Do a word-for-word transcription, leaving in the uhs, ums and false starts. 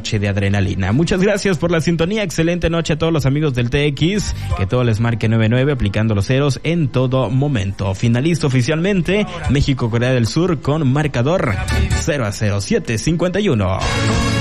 de adrenalina. Muchas gracias por la sintonía, excelente noche a todos los amigos del T X, que todo les marque nueve nueve aplicando los ceros en todo momento. Finaliza oficialmente México-Corea del Sur con marcador cero a cero, siete cincuenta y uno.